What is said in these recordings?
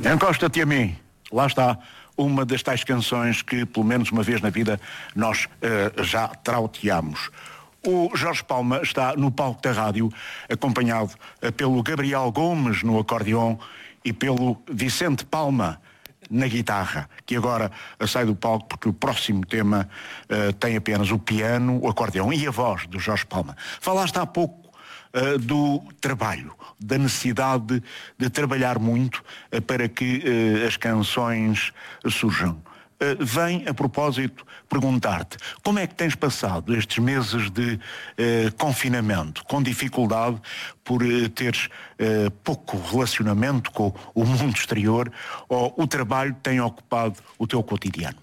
Encosta-te a mim. Lá está uma das tais canções que, pelo menos uma vez na vida, nós já trauteamos. O Jorge Palma está no palco da rádio, acompanhado pelo Gabriel Gomes no acordeão e pelo Vicente Palma na guitarra, que agora sai do palco porque o próximo tema tem apenas o piano, o acordeão e a voz do Jorge Palma. Falaste há pouco do trabalho, da necessidade de trabalhar muito para que as canções surjam. Vem, a propósito, perguntar-te como é que tens passado estes meses de confinamento, com dificuldade por teres pouco relacionamento com o mundo exterior, ou o trabalho tem ocupado o teu cotidiano?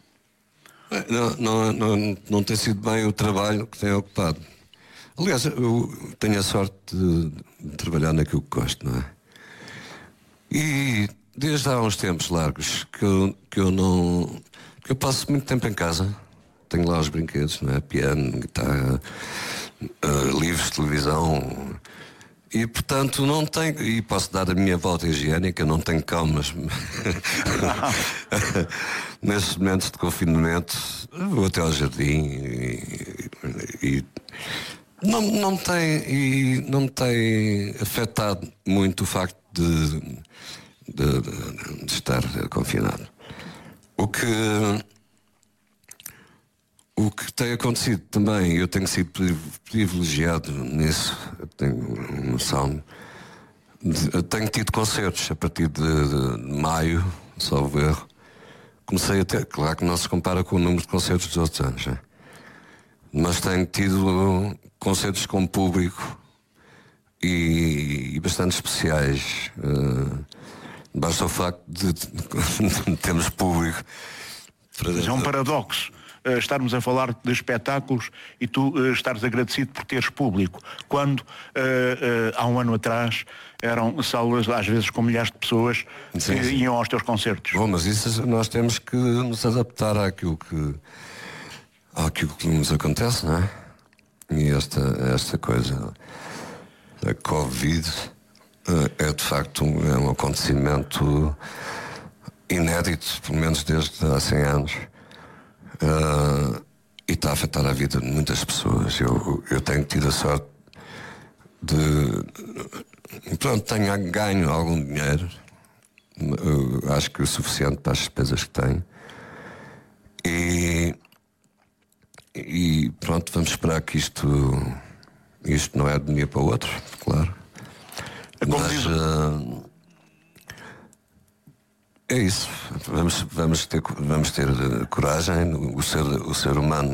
Não tem sido bem o trabalho que tem ocupado. Aliás, eu tenho a sorte de trabalhar naquilo que gosto, não é? E desde há uns tempos largos que eu passo muito tempo em casa. Tenho lá os brinquedos, não é? Piano, guitarra, livros de televisão. E portanto não tenho. E posso dar a minha volta higiênica, não tenho cão, mas nesses momentos de confinamento vou até ao jardim e não me tem afetado muito o facto de estar confinado. O que tem acontecido também, eu tenho sido privilegiado nisso, eu tenho noção, tenho tido concertos a partir de maio, salvo erro. Comecei a ter, claro que não se compara com o número de concertos dos outros anos, né? Mas tenho tido concertos com público e bastante especiais. Basta o facto de termos público. Mas é um paradoxo estarmos a falar de espetáculos e tu estares agradecido por teres público, quando há um ano atrás eram salas às vezes com milhares de pessoas que iam aos teus concertos. Bom, mas isso nós temos que nos adaptar àquilo que nos acontece, não é? E esta coisa, a Covid, é de facto um acontecimento inédito, pelo menos desde há 100 anos, e está a afetar a vida de muitas pessoas. Eu tenho tido a sorte de... Pronto, tenho ganho algum dinheiro, acho que o suficiente para as despesas que tenho, e pronto, vamos esperar que isto não é de um dia para o outro, claro. Mas é isso. Vamos ter coragem. O ser humano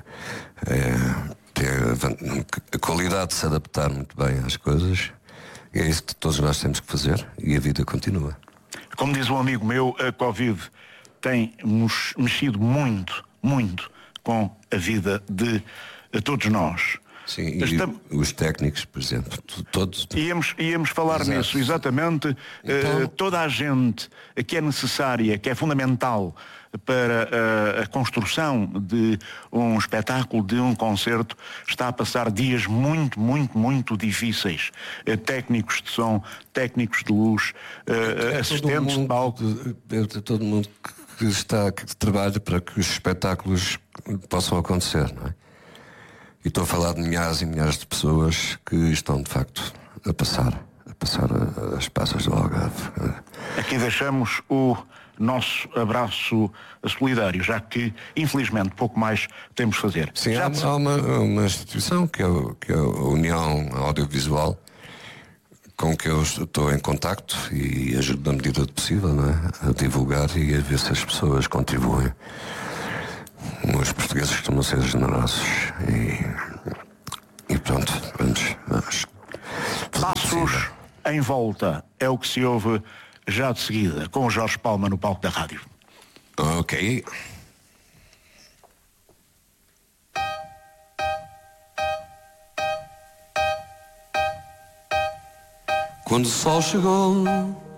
tem a qualidade de se adaptar muito bem às coisas. E é isso que todos nós temos que fazer. E a vida continua. Como diz um amigo meu, a Covid tem mexido muito, muito com a vida de todos nós. Sim, e os técnicos, por exemplo, todos... Íamos falar nisso, exatamente. Então... toda a gente que é necessária, que é fundamental para a construção de um espetáculo, de um concerto, está a passar dias muito, muito, muito difíceis. Técnicos de som, técnicos de luz, assistentes de palco. Todo mundo que trabalha para que os espetáculos possam acontecer, não é? E estou a falar de milhares e milhares de pessoas que estão, de facto, a passar as passas do Algarve. Aqui deixamos o nosso abraço solidário, já que, infelizmente, pouco mais temos de fazer. Sim, há uma instituição que é a União Audiovisual, com que eu estou em contacto e ajudo na medida do possível, não é? A divulgar e a ver se as pessoas contribuem. Os portugueses costumam ser generosos e pronto, vamos. Passos em volta é o que se ouve já de seguida, com o Jorge Palma no palco da rádio. Ok. Quando o sol chegou